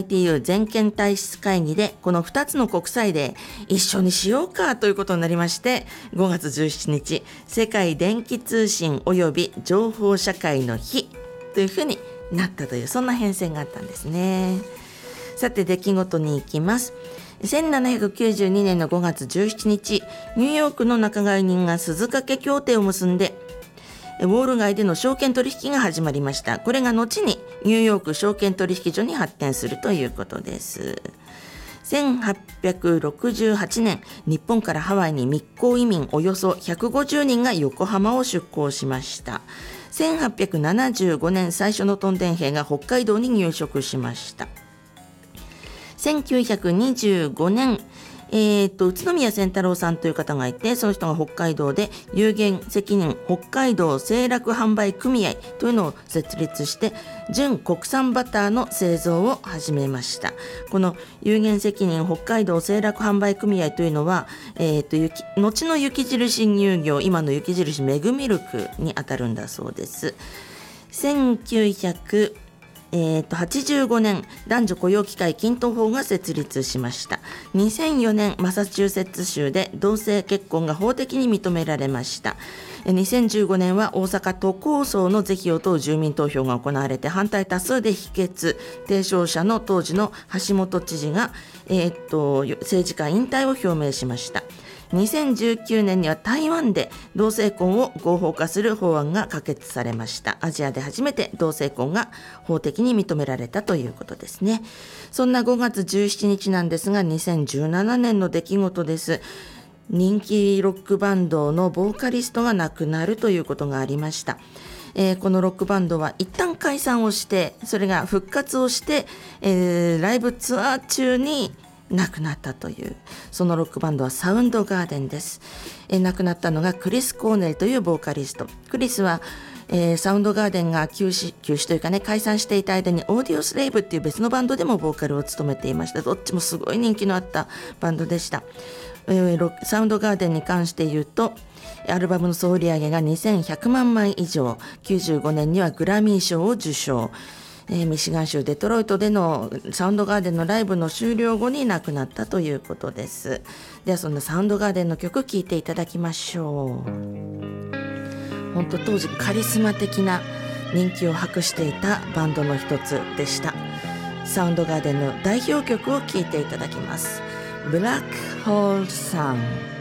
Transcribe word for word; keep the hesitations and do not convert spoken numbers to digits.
イティーユー 全権体質会議でこのふたつの国際デー一緒にしようかということになりまして、ごがつじゅうしちにち世界電気通信および情報社会の日というふうになったという、そんな変遷があったんですね。さて出来事に行きます。せんななひゃくきゅうじゅうにねんのごがつじゅうしちにち、ニューヨークの仲買人が鈴掛協定を結んでウォール街での証券取引が始まりました。これが後にニューヨーク証券取引所に発展するということです。せんはっぴゃくろくじゅうはちねん、日本からハワイに密航移民およそひゃくごじゅうにんが横浜を出港しました。せんはっぴゃくななじゅうごねん、最初のトンデン兵が北海道に入植しました。せんきゅうひゃくにじゅうごねん、えー、と宇都宮仙太郎さんという方がいて、その人が北海道で有限責任北海道製酪販売組合というのを設立して純国産バターの製造を始めました。この有限責任北海道製酪販売組合というのは、えー、と雪後の雪印乳業、今の雪印メグミルクにあたるんだそうです。せんきゅうひゃくえー、とはちじゅうごねん、男女雇用機会均等法が設立しました。にせんよねん、マサチューセッツ州で同性結婚が法的に認められました。にせんじゅうごねんは大阪都構想の是非を問う住民投票が行われて反対多数で否決。提唱者の当時の橋本知事が、えー、と政治家引退を表明しました。にせんじゅうきゅうねんには台湾で同性婚を合法化する法案が可決されました。アジアで初めて同性婚が法的に認められたということですね。そんなごがつじゅうしちにちなんですが、にせんじゅうななねんの出来事です。人気ロックバンドのボーカリストが亡くなるということがありました。えー、このロックバンドは一旦解散をして、それが復活をして、えー、ライブツアー中に亡くなったという、そのロックバンドはサウンドガーデンです。えー、亡くなったのがクリス・コーネルというボーカリスト。クリスは、えー、サウンドガーデンが休止、休止というかね、解散していた間にオーディオスレイブっていう別のバンドでもボーカルを務めていました。どっちもすごい人気のあったバンドでした。えー、ロサウンドガーデンに関して言うと、アルバムの総売上がにせんひゃくまんまい以上、きゅうじゅうごねんにはグラミー賞を受賞。えー、ミシガン州デトロイトでのサウンドガーデンのライブの終了後に亡くなったということです。ではそんなサウンドガーデンの曲聴いていただきましょう。本当当時カリスマ的な人気を博していたバンドの一つでした。サウンドガーデンの代表曲を聴いていただきます。ブラックホールサン。